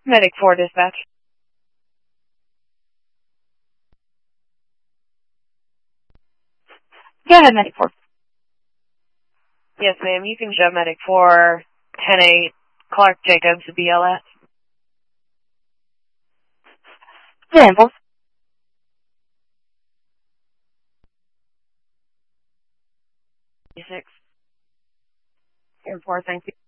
Medic 4 dispatch. Go ahead, Medic 4. Yes, ma'am. You can show Medic 4, 10-8, Clark Jacobs, BLS. Examples. 6. Air 4, thank you.